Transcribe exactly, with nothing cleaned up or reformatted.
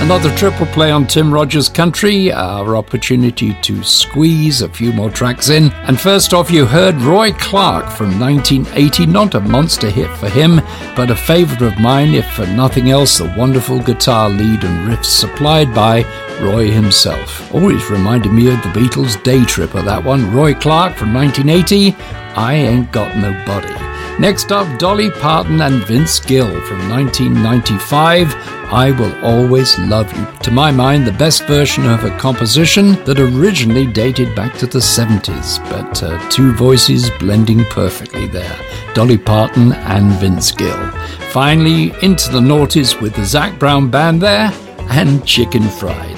Another triple play on Tim Rogers Country, our opportunity to squeeze a few more tracks in. And first off, you heard Roy Clark from nineteen eighty, not a monster hit for him, but a favourite of mine, if for nothing else, the wonderful guitar lead and riffs supplied by Roy himself. Always reminded me of the Beatles' Day Tripper, that one. Roy Clark from nineteen eighty, I Ain't Got No Body. Next up, Dolly Parton and Vince Gill from nineteen ninety-five, I Will Always Love You. To my mind, the best version of a composition that originally dated back to the seventies, but uh, two voices blending perfectly there, Dolly Parton and Vince Gill. Finally, into the noughties with the Zac Brown Band there, and Chicken Fried.